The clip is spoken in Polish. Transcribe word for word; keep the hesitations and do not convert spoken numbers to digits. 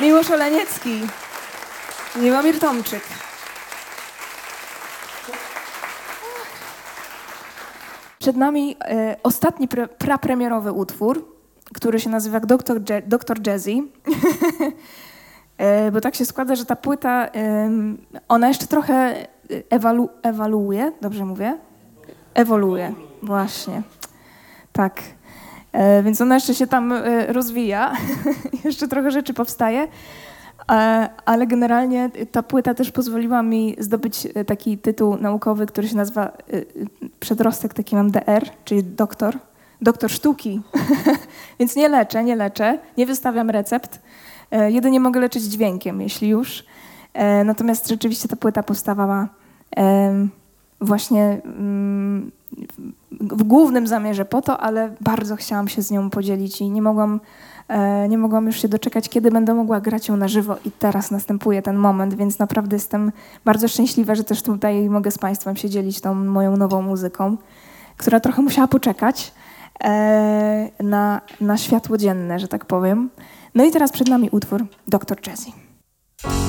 Miłosz Oleniecki, Miłomir Tomczyk. Przed nami e, ostatni pre, prapremierowy utwór, który się nazywa Doktor Je- Doktor Jazzy. e, bo tak się składa, że ta płyta, e, ona jeszcze trochę ewalu- ewaluuje, dobrze mówię? Ewoluuje, właśnie. Tak. E, więc ona jeszcze się tam e, rozwija, jeszcze trochę rzeczy powstaje, e, ale generalnie ta płyta też pozwoliła mi zdobyć taki tytuł naukowy, który się nazywa, e, przedrostek taki mam D R, czyli doktor, doktor sztuki. Więc nie leczę, nie leczę, nie wystawiam recept, e, jedynie mogę leczyć dźwiękiem, jeśli już. E, natomiast rzeczywiście ta płyta powstawała e, właśnie mm, w głównym zamierze po to, ale bardzo chciałam się z nią podzielić i nie mogłam, e, nie mogłam już się doczekać, kiedy będę mogła grać ją na żywo i teraz następuje ten moment, więc naprawdę jestem bardzo szczęśliwa, że też tutaj mogę z Państwem się dzielić tą moją nową muzyką, która trochę musiała poczekać e, na, na światło dzienne, że tak powiem. No i teraz przed nami utwór Doktor Jazzy.